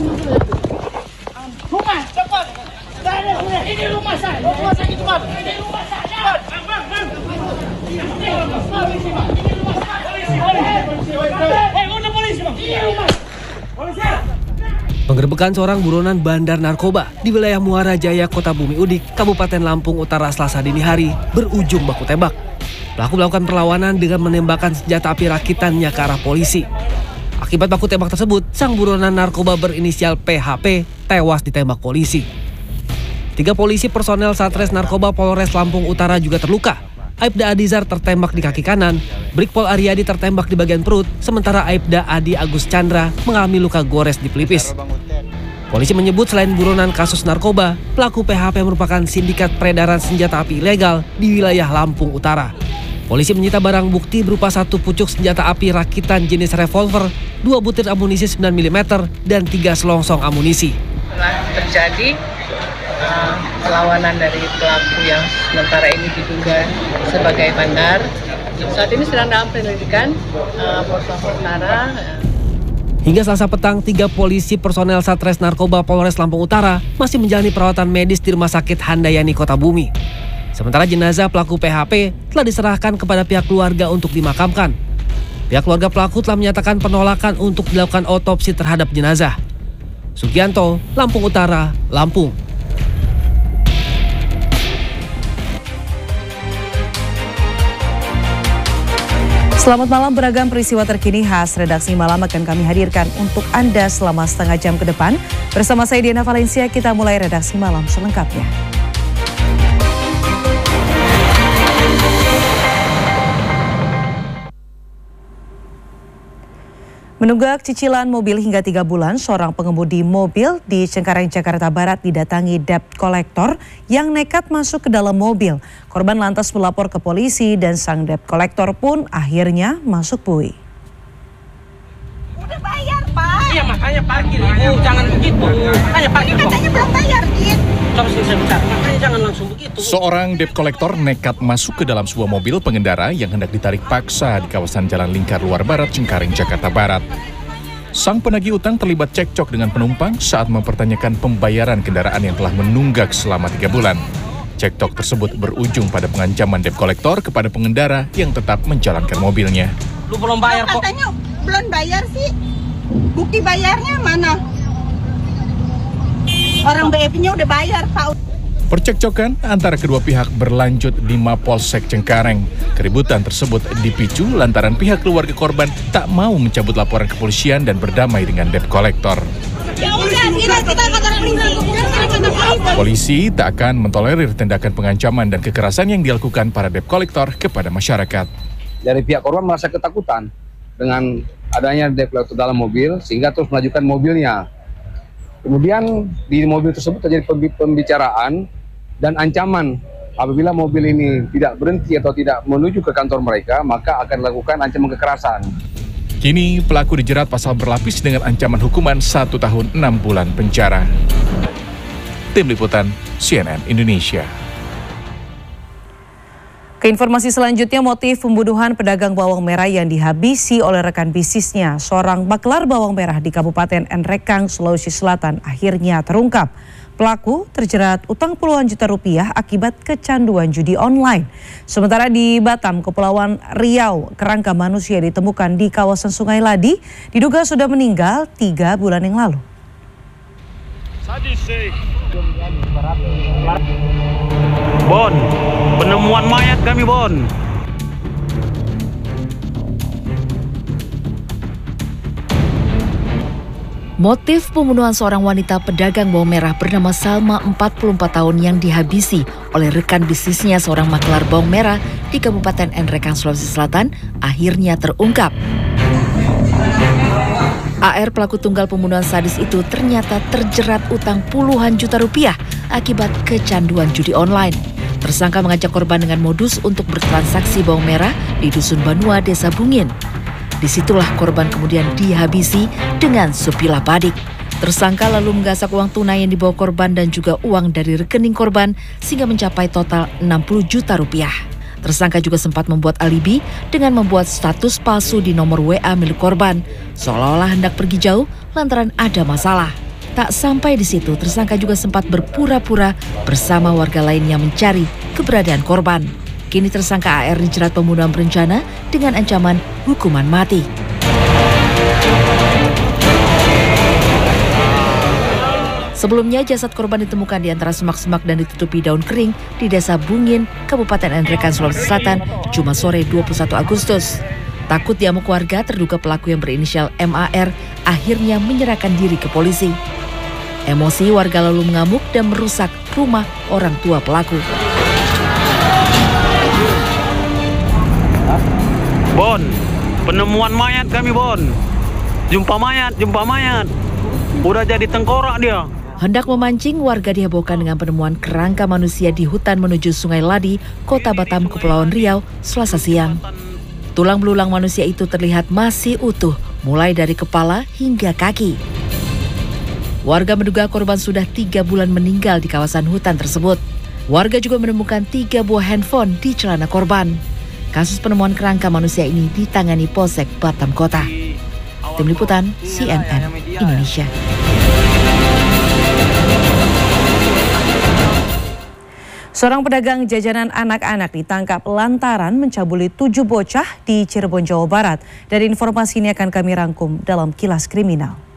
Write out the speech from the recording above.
Rumah, cepat. Ini rumah saya. Rumah saya cepat. Ini rumah saya. Bang. Ini rumah saya. Polisi, Bang. Ini rumah. Polisi. Penggerebekan seorang buronan bandar narkoba di wilayah Muara Jaya, Kota Bumi Udik, Kabupaten Lampung Utara Selasa dini hari berujung baku tembak. Pelaku melakukan perlawanan dengan menembakkan senjata api rakitannya ke arah polisi. Akibat baku tembak tersebut, sang buronan narkoba berinisial PHP tewas ditembak polisi. 3 polisi personel Satres Narkoba Polres Lampung Utara juga terluka. Aibda Adizar tertembak di kaki kanan, Brigpol Aryadi tertembak di bagian perut, sementara Aibda Adi Agus Chandra mengalami luka gores di pelipis. Polisi menyebut selain buronan kasus narkoba, pelaku PHP merupakan sindikat peredaran senjata api ilegal di wilayah Lampung Utara. Polisi menyita barang bukti berupa 1 pucuk senjata api rakitan jenis revolver, 2 butir amunisi 9 mm, dan 3 selongsong amunisi. Telah terjadi perlawanan dari pelaku yang sementara ini diduga sebagai bandar. Saat ini sedang dalam penyelidikan Polres Utara. Hingga Selasa petang, 3 polisi personel Satres Narkoba Polres Lampung Utara masih menjalani perawatan medis di Rumah Sakit Handayani Kota Bumi. Sementara jenazah pelaku PHP telah diserahkan kepada pihak keluarga untuk dimakamkan. Pihak keluarga pelaku telah menyatakan penolakan untuk dilakukan otopsi terhadap jenazah. Sugianto, Lampung Utara, Lampung. Selamat malam, beragam peristiwa terkini khas Redaksi Malam akan kami hadirkan untuk Anda selama setengah jam ke depan. Bersama saya Diana Valencia, kita mulai Redaksi Malam selengkapnya. Menunggak cicilan mobil hingga 3 bulan, seorang pengemudi mobil di Cengkareng, Jakarta Barat didatangi debt collector yang nekat masuk ke dalam mobil. Korban lantas melapor ke polisi dan sang debt collector pun akhirnya masuk bui. Udah bayar, Pak. Iya, makanya parkir, Ibu. Jangan begitu. Makanya parkir. Katanya belum bayar, Dit. Terus saya bicara, makanya jangan langsung begitu. Seorang debt collector nekat masuk ke dalam sebuah mobil pengendara yang hendak ditarik paksa di kawasan Jalan Lingkar Luar Barat, Cengkareng, Jakarta Barat. Sang penagih utang terlibat cekcok dengan penumpang saat mempertanyakan pembayaran kendaraan yang telah menunggak selama 3 bulan. Cekcok tersebut berujung pada pengancaman debt collector kepada pengendara yang tetap menjalankan mobilnya. Lu belum bayar kok. Katanya belum bayar sih. Bukti bayarnya mana? Orang BF-nya udah bayar, Pak. Percekcokan antara kedua pihak berlanjut di Mapolsek Cengkareng. Keributan tersebut dipicu lantaran pihak keluarga korban tak mau mencabut laporan kepolisian dan berdamai dengan debt collector. Polisi tak akan mentolerir tindakan pengancaman dan kekerasan yang dilakukan para debt collector kepada masyarakat. Dari pihak korban merasa ketakutan dengan adanya debt collector dalam mobil sehingga terus melanjutkan mobilnya. Kemudian di mobil tersebut terjadi pembicaraan dan ancaman apabila mobil ini tidak berhenti atau tidak menuju ke kantor mereka, maka akan dilakukan ancaman kekerasan. Kini pelaku dijerat pasal berlapis dengan ancaman hukuman 1 tahun 6 bulan penjara. Tim Liputan CNN Indonesia. Keinformasi selanjutnya, motif pembunuhan pedagang bawang merah yang dihabisi oleh rekan bisnisnya, seorang maklar bawang merah di Kabupaten Nrekang, Sulawesi Selatan, akhirnya terungkap. Pelaku terjerat utang puluhan juta rupiah akibat kecanduan judi online. Sementara di Batam, Kepulauan Riau, kerangka manusia ditemukan di kawasan Sungai Ladi, diduga sudah meninggal 3 bulan yang lalu. Bon, penemuan mayat kami, Bon. Motif pembunuhan seorang wanita pedagang bawang merah bernama Salma 44 tahun yang dihabisi oleh rekan bisnisnya seorang maklar bawang merah di Kabupaten Nrekang, Sulawesi Selatan akhirnya terungkap. AR, pelaku tunggal pembunuhan sadis itu, ternyata terjerat utang puluhan juta rupiah akibat kecanduan judi online. Tersangka mengajak korban dengan modus untuk bertransaksi bawang merah di Dusun Banua, Desa Bungin. Disitulah korban kemudian dihabisi dengan supilah padik. Tersangka lalu menggasak uang tunai yang dibawa korban dan juga uang dari rekening korban sehingga mencapai total 60 juta rupiah. Tersangka juga sempat membuat alibi dengan membuat status palsu di nomor WA milik korban, seolah-olah hendak pergi jauh lantaran ada masalah. Tak sampai di situ, tersangka juga sempat berpura-pura bersama warga lainnya mencari keberadaan korban. Kini tersangka AR dijerat pembunuhan berencana dengan ancaman hukuman mati. Sebelumnya, jasad korban ditemukan di antara semak-semak dan ditutupi daun kering di Desa Bungin, Kabupaten Nrekan, Sulawesi Selatan, Jumat sore 21 Agustus. Takut diamuk warga, terduga pelaku yang berinisial MAR akhirnya menyerahkan diri ke polisi. Emosi, warga lalu mengamuk dan merusak rumah orang tua pelaku. Bon, penemuan mayat kami, Bon. Jumpa mayat. Udah jadi tengkorak dia. Hendak memancing, warga dihebohkan dengan penemuan kerangka manusia di hutan menuju Sungai Ladi, Kota Batam, Kepulauan Riau, Selasa siang. Tulang belulang manusia itu terlihat masih utuh, mulai dari kepala hingga kaki. Warga menduga korban sudah 3 bulan meninggal di kawasan hutan tersebut. Warga juga menemukan 3 buah handphone di celana korban. Kasus penemuan kerangka manusia ini ditangani Polsek Batam Kota. Tim Liputan CNN Indonesia. Seorang pedagang jajanan anak-anak ditangkap lantaran mencabuli 7 bocah di Cirebon, Jawa Barat. Dari informasi ini akan kami rangkum dalam Kilas Kriminal.